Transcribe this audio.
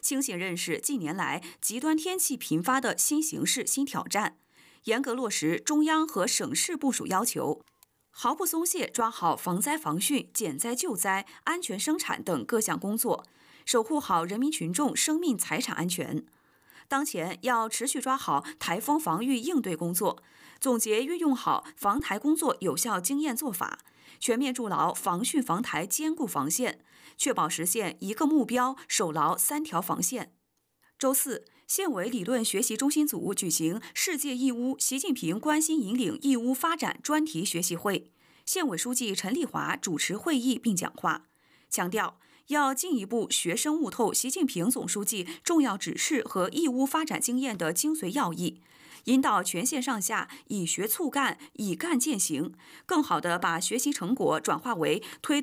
清醒认识近年来极端天气频发的新形势、新挑战，严格落实中央和省市部署要求，毫不松懈抓好防灾防汛、减灾救灾、安全生产等各项工作，守护好人民群众生命财产安全。当前要持续抓好台风防御应对工作，总结运用好防台工作有效经验做法，全面筑牢防汛防台坚固防线，确保实现一个目标，守牢3条防线。周四，县委理论学习中心组举行世界义乌习近平关心引领义乌发展专题学习会，县委书记陈丽华主持会议并讲话，强调要进一步学生悟透习近平总书记重要指示和义乌发展经验的精髓要义，引导全县上下以学促干，以干践行，更好地把学习成果转化为推动